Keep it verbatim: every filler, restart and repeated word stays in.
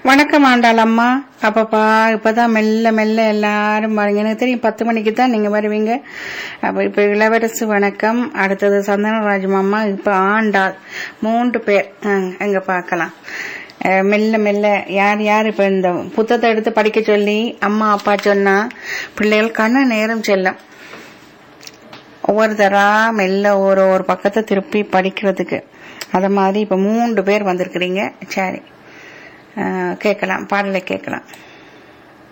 வணக்கம் ஆண்டாள் அம்மா. அப்பப்பா இப்பதான் மெல்ல மெல்ல எல்லாரும் பாருங்க. எனக்கு தெரியும் பத்து மணிக்கு தான் நீங்க வருவீங்க. அப்ப இப்ப இளவரசு வணக்கம், அடுத்தது சந்தனராஜ் மாமா, இப்ப ஆண்டாள், மூன்று பேர் அங்க பாக்கலாம். மெல்ல மெல்ல யார் யார் இப்ப இந்த புத்தகத்தை எடுத்து படிக்க சொல்லி அம்மா அப்பா சொன்னா பிள்ளைகள் கண்ண நேரம் செல்லும். ஒவ்வொருத்தரா மெல்ல ஒரு ஒரு பக்கத்தை திருப்பி படிக்கிறதுக்கு. அத மாதிரி இப்ப மூன்று பேர் வந்திருக்கிறீங்க. சரி, கேட்கலாம், பாடலை கேட்கலாம்.